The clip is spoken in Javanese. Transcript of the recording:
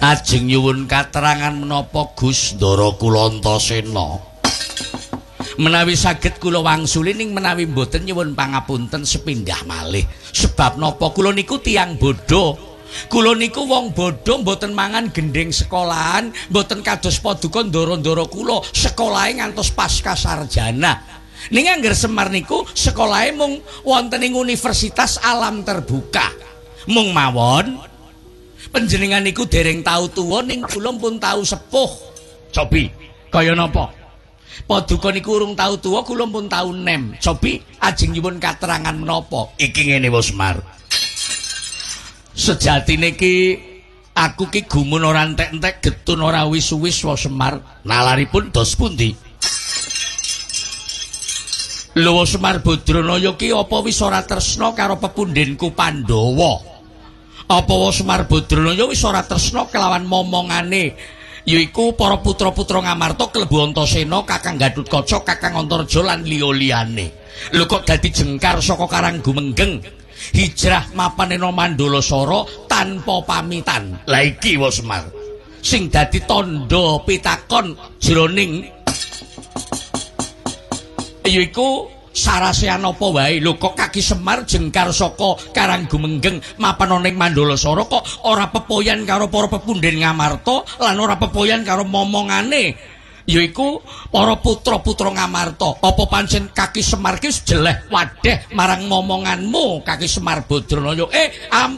Ajeng nyuwun katerangan menapa Gus Ndara Kulantasena. Menawi saged kula wangsuli ning menawi mboten nyuwun pangapunten sepindhah malih. Sebab napa kula niku tiyang bodho. Kula niku wong bodho mboten mangan gendhing sekolahan, mboten kados paduka ndara-ndara kula sekolahe ngantos pasca sarjana. Ning angger Semar niku sekolahe mung wonten ing Universitas Alam Terbuka. Mung mawon panjenengan niku dereng tau tuwa ning kula pun tau sepuh. Cobi, kaya napa? Paduka niku urung tau tuwa, kula pun tau nem. Cobi, ajeng nyuwun katerangan menapa? Iki ngene wae Semar. Sejatine ki aku ki gumun ora entek-entek, getun ora wis-wis wae Semar. Nalaripun dos pundi? Lho Semar Badranaya ki apa wis ora tresna karo pepundhenku Pandhawa? Apa Semar Badranaya wis ora tresna kelawan momongane yaiku para putra-putra Ngamarta klebu Antasena, Kakang Gatotkaca, Kakang Antareja lan liya-liyane. Lho kok dadi jengkar saka Karang Gumenggeng, hijrah mapanena Mandalasara tanpa pamitan. Lah iki wae Semar sing dadi tandha pitakon jroning yaiku sarasean apa wae. Lho kok Kaki Semar jengkar saka Karang Gumenggeng mapan ning Mandalasara kok ora pepoyan karo para pepundhen Ngamarta lan ora pepoyan karo momongane yaiku para putra-putra Ngamarta. Apa pancen Kaki Semar ki jeleh wadeh marang momonganmu Kaki Semar Badranaya?